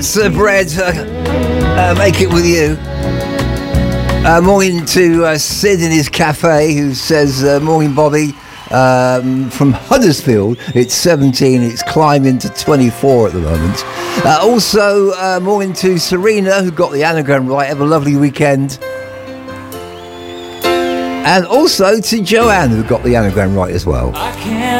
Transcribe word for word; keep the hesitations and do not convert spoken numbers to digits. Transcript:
that's uh, bread. Uh, uh, make it with you. Uh, morning to uh, Sid in his cafe, who says, uh, morning, Bobby. Um, from Huddersfield, it's seventeen. It's climbing to twenty-four at the moment. Uh, also, uh, morning to Serena, who got the anagram right. Have a lovely weekend. And also to Joanne, who got the anagram right as well. I can't